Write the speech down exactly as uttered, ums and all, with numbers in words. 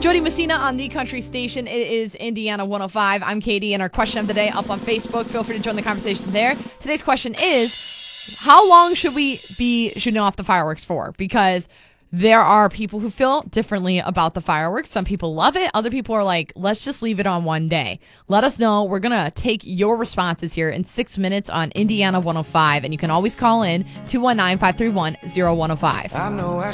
Jody Messina on the country station. It is Indiana one oh five. I'm Katie, and our question of the day up on Facebook. Feel free to join the conversation there. Today's question is, how long should we be shooting off the fireworks for? Because there are people who feel differently about the fireworks. Some people love it. Other people are like, let's just leave it on one day. Let us know. We're going to take your responses here in six minutes on Indiana one oh five. And you can always call in two one nine, five three one, oh one oh five. I know I